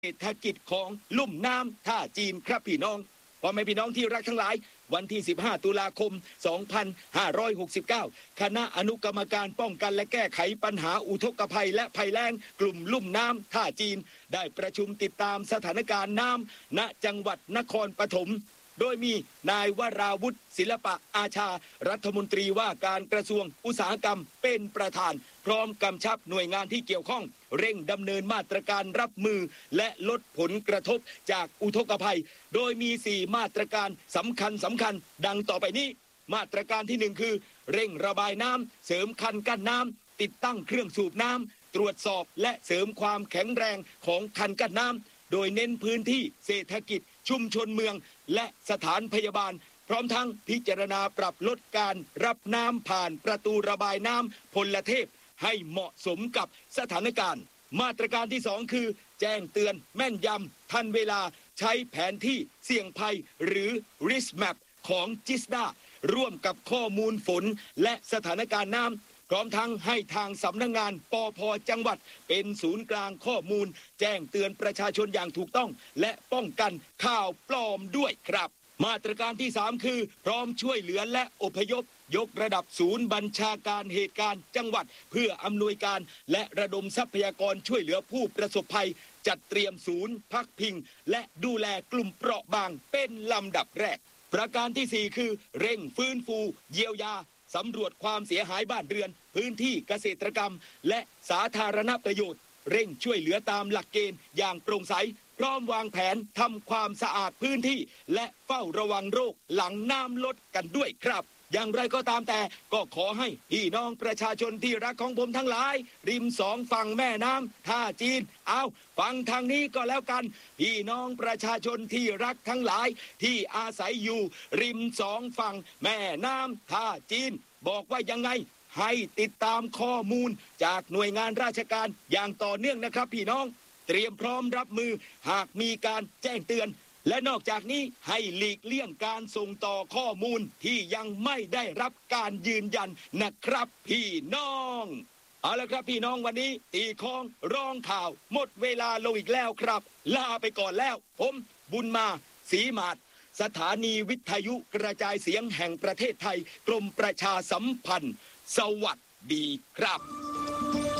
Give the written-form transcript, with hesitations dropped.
เศรษฐกิจของลุ่มน้ำท่าจีนครับพี่น้องพ่อแม่พี่น้องที่รักทั้งหลายวันที่15ตุลาคม2569คณะอนุกรรมการป้องกันและแก้ไขปัญหาอุทกภัยและภัยแล้งกลุ่มลุ่มน้ำท่าจีนได้ประชุมติดตามสถานการณ์น้ำณจังหวัดนครปฐมโดยมีนายวราวุฒิศิลปะอาชารัฐมนตรีว่าการกระทรวงอุตสาหกรรมเป็นประธานพร้อมกำชับหน่วยงานที่เกี่ยวข้องเร่งดำเนินมาตรการรับมือและลดผลกระทบจากอุทกภัยโดยมี4มาตรการสำคัญดังต่อไปนี้มาตรการที่1คือเร่งระบายน้ำเสริมคันกั้นน้ำติดตั้งเครื่องสูบน้ำตรวจสอบและเสริมความแข็งแรงของคันกั้นน้ำโดยเน้นพื้นที่เศรษฐกิจชุมชนเมืองและสถานพยาบาลพร้อมทั้งพิจารณาปรับลดการรับน้ำผ่านประตูระบายน้ำพลเทพให้เหมาะสมกับสถานการณ์มาตรการที่2คือแจ้งเตือนแม่นยำทันเวลาใช้แผนที่เสี่ยงภัยหรือ Risk Map ของจิสดาร่วมกับข้อมูลฝนและสถานการณ์น้ำพร้อมทั้งให้ทางสำนักงานปภ.จังหวัดเป็นศูนย์กลางข้อมูลแจ้งเตือนประชาชนอย่างถูกต้องและป้องกันข่าวปลอมด้วยครับมาตรการที่3คือพร้อมช่วยเหลือและอพยพยกระดับศูนย์บัญชาการเหตุการณ์จังหวัดเพื่ออำนวยการและระดมทรัพยากรช่วยเหลือผู้ประสบภัยจัดเตรียมศูนย์พักพิงและดูแลกลุ่มเปราะบางเป็นลำดับแรกประการที่4คือเร่งฟื้นฟูเยียวยาสำรวจความเสียหายบ้านเรือนพื้นที่เกษตรกรรมและสาธารณประโยชน์เร่งช่วยเหลือตามหลักเกณฑ์อย่างโปร่งใสพร้อมวางแผนทำความสะอาดพื้นที่และเฝ้าระวังโรคหลังน้ำลดกันด้วยครับอย่างไรก็ตามแต่ก็ขอให้พี่น้องประชาชนที่รักของผมทั้งหลายริม2ฝั่งแม่น้ำท่าจีนเอาฟังทางนี้ก็แล้วกันพี่น้องประชาชนที่รักทั้งหลายที่อาศัยอยู่ริม2ฝั่งแม่น้ำท่าจีนบอกว่ายังไงให้ติดตามข้อมูลจากหน่วยงานราชการอย่างต่อเนื่องนะครับพี่น้องเตรียมพร้อมรับมือหากมีการแจ้งเตือนและนอกจากนี้ให้หลีกเลี่ยงการส่งต่อข้อมูลที่ยังไม่ได้รับการยืนยันนะครับพี่น้องเอาละครับพี่น้องวันนี้ตีคองร้องข่าวหมดเวลาลงอีกแล้วครับลาไปก่อนแล้วผมบุญมาศรีมาศสถานีวิทยุกระจายเสียงแห่งประเทศไทยกรมประชาสัมพันธ์สวัสดีครับ